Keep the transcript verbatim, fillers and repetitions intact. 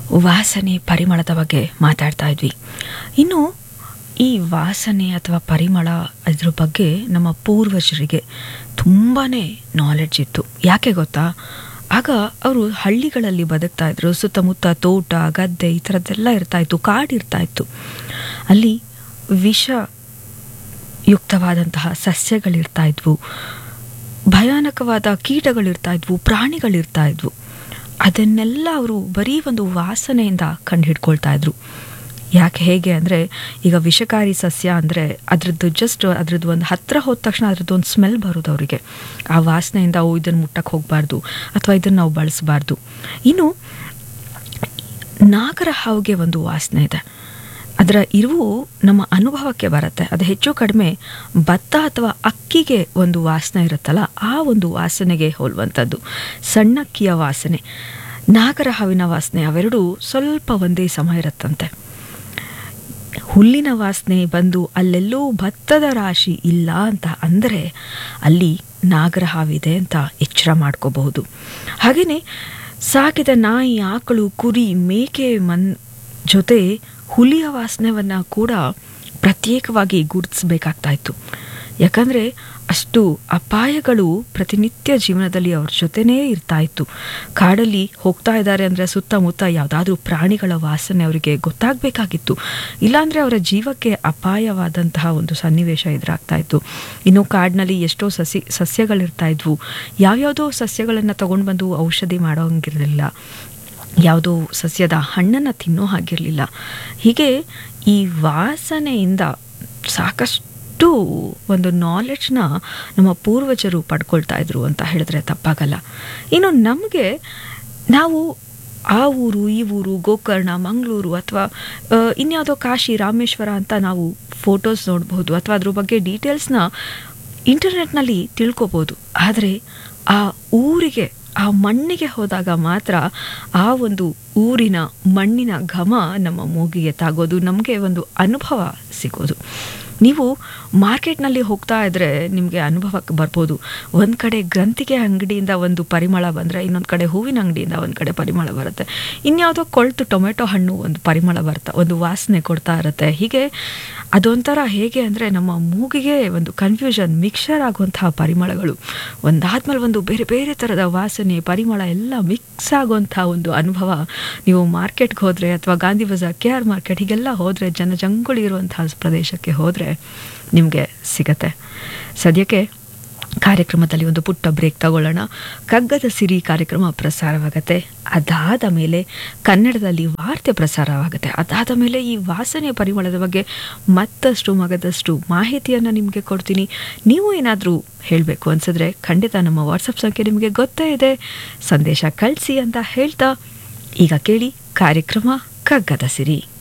ವಾಸನೆ ಪರಿಮಳದ ಬಗ್ಗೆ ಮಾತಾಡ್ತಾ ಇದ್ವಿ. ಇನ್ನು ಈ ವಾಸನೆ ಅಥವಾ ಪರಿಮಳ ಇದ್ರ ಬಗ್ಗೆ ನಮ್ಮ ಪೂರ್ವಜರಿಗೆ ತುಂಬಾ ನಾಲೆಡ್ಜ್ ಇತ್ತು. ಯಾಕೆ ಗೊತ್ತಾ? ಆಗ ಅವರು ಹಳ್ಳಿಗಳಲ್ಲಿ ಬದುಕ್ತಾ ಇದ್ರು. ಸುತ್ತಮುತ್ತ ತೋಟ, ಗದ್ದೆ ಈ ಥರದ್ದೆಲ್ಲ ಇರ್ತಾಯಿತ್ತು, ಕಾಡಿರ್ತಾಯಿತ್ತು. ಅಲ್ಲಿ ವಿಷಯುಕ್ತವಾದಂತಹ ಸಸ್ಯಗಳಿರ್ತಾ ಇದ್ವು, ಭಯಾನಕವಾದ ಕೀಟಗಳಿರ್ತಾ ಇದ್ವು, ಪ್ರಾಣಿಗಳಿರ್ತಾ ಇದ್ವು. ಅದನ್ನೆಲ್ಲ ಅವರು ಬರೀ ಒಂದು ವಾಸನೆಯಿಂದ ಕಂಡು ಹಿಡ್ಕೊಳ್ತಾ ಇದ್ರು. ಯಾಕೆ ಹೇಗೆ ಅಂದರೆ, ಈಗ ವಿಷಕಾರಿ ಸಸ್ಯ ಅಂದರೆ ಅದರದ್ದು ಜಸ್ಟ್ ಅದರದ್ದು ಒಂದು ಹತ್ತಿರ ಹೋದ ತಕ್ಷಣ ಅದರದ್ದು ಒಂದು ಸ್ಮೆಲ್ ಬರೋದು ಅವರಿಗೆ. ಆ ವಾಸನೆಯಿಂದ ಓ ಇದನ್ನು ಮುಟ್ಟಕ್ಕೆ ಹೋಗಬಾರ್ದು ಅಥವಾ ಇದನ್ನು ನಾವು ಬಳಸಬಾರ್ದು. ಇನ್ನು ನಾಗರ ಹಾವಿಗೆ ಒಂದು ವಾಸನೆ ಇದೆ. ಅದರ ಇರುವು ನಮ್ಮ ಅನುಭವಕ್ಕೆ ಬರುತ್ತೆ. ಅದು ಹೆಚ್ಚು ಕಡಿಮೆ ಭತ್ತ ಅಥವಾ ಅಕ್ಕಿಗೆ ಒಂದು ವಾಸನೆ ಇರುತ್ತಲ್ಲ, ಆ ಒಂದು ವಾಸನೆಗೆ ಹೋಲುವಂಥದ್ದು. ಸಣ್ಣಕ್ಕಿಯ ವಾಸನೆ, ನಾಗರ ಹಾವಿನ ವಾಸನೆ ಅವೆರಡೂ ಸ್ವಲ್ಪ ಒಂದೇ ಸಮ ಇರುತ್ತಂತೆ. ಹುಲ್ಲಿನ ವಾಸನೆ ಬಂದು ಅಲ್ಲೆಲ್ಲೂ ಭತ್ತದ ರಾಶಿ ಇಲ್ಲ ಅಂತ ಅಂದರೆ ಅಲ್ಲಿ ನಾಗರ ಹಾವಿದೆ ಅಂತ ಎಚ್ಚರ ಮಾಡ್ಕೋಬಹುದು. ಹಾಗೆಯೇ ಸಾಕಿದ ನಾಯಿ, ಆಕಳು, ಕುರಿ, ಮೇಕೆ ಮನ್ ಜೊತೆ ಹುಲಿಯ ವಾಸನೆಯನ್ನು ಕೂಡ ಪ್ರತ್ಯೇಕವಾಗಿ ಗುರುತಿಸಬೇಕಾಗ್ತಾ ಇತ್ತು. ಯಾಕಂದರೆ ಅಷ್ಟು ಅಪಾಯಗಳು ಪ್ರತಿನಿತ್ಯ ಜೀವನದಲ್ಲಿ ಅವ್ರ ಜೊತೆನೇ ಇರ್ತಾ ಇತ್ತು. ಕಾಡಲ್ಲಿ ಹೋಗ್ತಾ ಇದ್ದಾರೆ ಅಂದರೆ ಸುತ್ತಮುತ್ತ ಯಾವುದಾದ್ರೂ ಪ್ರಾಣಿಗಳ ವಾಸನೆ ಅವರಿಗೆ ಗೊತ್ತಾಗಬೇಕಾಗಿತ್ತು. ಇಲ್ಲಾಂದರೆ ಅವರ ಜೀವಕ್ಕೆ ಅಪಾಯವಾದಂತಹ ಒಂದು ಸನ್ನಿವೇಶ ಎದುರಾಗ್ತಾ ಇತ್ತು. ಇನ್ನು ಕಾಡಿನಲ್ಲಿ ಎಷ್ಟೋ ಸಸಿ ಸಸ್ಯಗಳಿರ್ತಾ ಇದ್ವು. ಯಾವ್ಯಾವುದೋ ಸಸ್ಯಗಳನ್ನು ತಗೊಂಡು ಬಂದು ಔಷಧಿ ಮಾಡೋಂಗಿರಲಿಲ್ಲ, ಯಾವುದೋ ಸಸ್ಯದ ಹಣ್ಣನ್ನು ತಿನ್ನೋ ಹಾಗಿರಲಿಲ್ಲ. ಹೀಗೆ ಈ ವಾಸನೆಯಿಂದ ಸಾಕಷ್ಟು ಒಂದು ನಾಲೆಡ್ಜ್ನ ನಮ್ಮ ಪೂರ್ವಜರು ಪಡ್ಕೊಳ್ತಾ ಇದ್ರು ಅಂತ ಹೇಳಿದ್ರೆ ತಪ್ಪಾಗಲ್ಲ. ಇನ್ನು ನಮಗೆ ನಾವು ಆ ಊರು ಈ ಊರು ಗೋಕರ್ಣ, ಮಂಗಳೂರು ಅಥವಾ ಇನ್ಯಾವುದೋ ಕಾಶಿ, ರಾಮೇಶ್ವರ ಅಂತ ನಾವು ಫೋಟೋಸ್ ನೋಡ್ಬೋದು ಅಥವಾ ಅದ್ರ ಬಗ್ಗೆ ಡೀಟೇಲ್ಸ್ನ ಇಂಟರ್ನೆಟ್ನಲ್ಲಿ ತಿಳ್ಕೊಬೋದು. ಆದರೆ ಆ ಊರಿಗೆ, ಆ ಮಣ್ಣಿಗೆ ಹೋದಾಗ ಮಾತ್ರ ಆ ಒಂದು ಊರಿನ ಮಣ್ಣಿನ ಘಮ ನಮ್ಮ ಮೂಗಿಗೆ ತಾಗೋದು, ನಮಗೆ ಒಂದು ಅನುಭವ ಸಿಗೋದು. ನೀವು ಮಾರ್ಕೆಟ್ನಲ್ಲಿ ಹೋಗ್ತಾ ಇದ್ದರೆ ನಿಮಗೆ ಅನುಭವಕ್ಕೆ ಬರ್ಬೋದು. ಒಂದು ಕಡೆ ಗ್ರಂಥಿಗೆ ಅಂಗಡಿಯಿಂದ ಒಂದು ಪರಿಮಳ ಬಂದರೆ ಇನ್ನೊಂದು ಕಡೆ ಹೂವಿನ ಅಂಗಡಿಯಿಂದ ಒಂದು ಕಡೆ ಪರಿಮಳ ಬರುತ್ತೆ. ಇನ್ಯಾವುದೋ ಕೊಳ್ತು ಟೊಮೆಟೊ ಹಣ್ಣು ಒಂದು ಪರಿಮಳ ಬರ್ತಾ ಒಂದು ವಾಸನೆ ಕೊಡ್ತಾ ಇರುತ್ತೆ. ಹೀಗೆ ಅದೊಂಥರ ಹೇಗೆ ಅಂದರೆ ನಮ್ಮ ಮೂಗಿಗೆ ಒಂದು ಕನ್ಫ್ಯೂಷನ್, ಮಿಕ್ಸರ್ ಆಗುವಂತಹ ಪರಿಮಳಗಳು ಒಂದಾದ್ಮೇಲೆ ಒಂದು ಬೇರೆ ಬೇರೆ ಥರದ ವಾಸನೆ, ಪರಿಮಳ ಎಲ್ಲ ಮಿಕ್ಸ್ ಆಗುವಂಥ ಒಂದು ಅನುಭವ ನೀವು ಮಾರ್ಕೆಟ್ಗೆ ಹೋದರೆ ಅಥವಾ Gandhi Bazaar, K R market ಹೀಗೆಲ್ಲ ಹೋದರೆ, ಜನಜಂಗುಳಿ ಇರುವಂತಹ ಪ್ರದೇಶಕ್ಕೆ ಹೋದರೆ ನಿಮಗೆ ಸಿಗತ್ತೆ. ಸದ್ಯಕ್ಕೆ ಕಾರ್ಯಕ್ರಮದಲ್ಲಿ ಒಂದು ಪುಟ್ಟ ಬ್ರೇಕ್ ತಗೊಳ್ಳೋಣ. ಕಗ್ಗದ ಸಿರಿ ಕಾರ್ಯಕ್ರಮ ಪ್ರಸಾರವಾಗುತ್ತೆ. ಅದಾದ ಮೇಲೆ ಕನ್ನಡದಲ್ಲಿ ವಾರ್ತೆ ಪ್ರಸಾರವಾಗುತ್ತೆ. ಅದಾದ ಮೇಲೆ ಈ ವಾಸನೆ ಪರಿಮಳದ ಬಗ್ಗೆ ಮತ್ತಷ್ಟು ಮಗದಷ್ಟು ಮಾಹಿತಿಯನ್ನು ನಿಮಗೆ ಕೊಡ್ತೀನಿ. ನೀವು ಏನಾದರೂ ಹೇಳಬೇಕು ಅನ್ಸಿದ್ರೆ ಖಂಡಿತ ನಮ್ಮ ವಾಟ್ಸಪ್ ಸಂಖ್ಯೆ ನಿಮಗೆ ಗೊತ್ತೇ ಇದೆ, ಸಂದೇಶ ಕಳಿಸಿ ಅಂತ ಹೇಳ್ತಾ ಈಗ ಕೇಳಿ ಕಾರ್ಯಕ್ರಮ ಕಗ್ಗದ ಸಿರಿ.